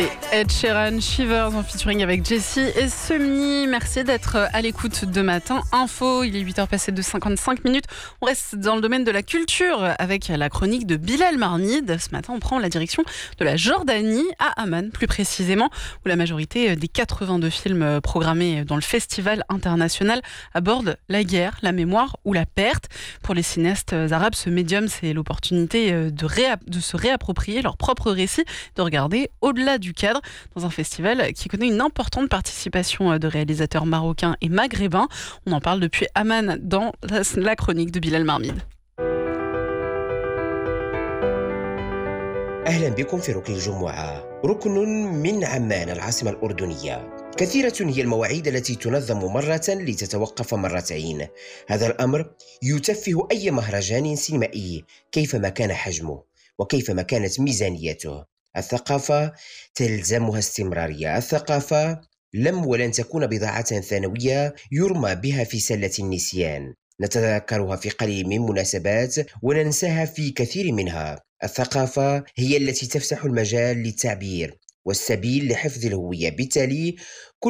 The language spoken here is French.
Ed Sheeran, Shivers en featuring avec Jessie et Semi. Merci d'être à l'écoute de Matin Info. Il est 8h passé de 55 minutes. On reste dans le domaine de la culture avec la chronique de Bilal Marnid. Ce matin, on prend la direction de la Jordanie, à Amman plus précisément, où la majorité des 82 films programmés dans le festival international abordent la guerre, la mémoire ou la perte. Pour les cinéastes arabes, ce médium, c'est l'opportunité de se réapproprier leur propre récit, de regarder au-delà du cadre, dans un festival qui connaît une importante participation de réalisateurs marocains et maghrébins. On en parle depuis Amman dans la chronique de Bilal Marnid. أهلا بكم في ركن الجمعة، ركن من عمان العاصمة الأردنية. كثيرة هي المواعيد التي تنظم مرة لتتوقف مرتين. هذا الأمر يتفه أي مهرجان سينمائي كيفما كان حجمه وكيفما كانت ميزانيته. الثقافة تلزمها استمرارية. الثقافة لم ولن تكون بضاعة ثانوية يرمى بها في سلة النسيان. نتذكرها في قليل من مناسبات وننساها في كثير منها. الثقافة هي التي تفتح المجال للتعبير والسبيل لحفظ الهوية. بالتالي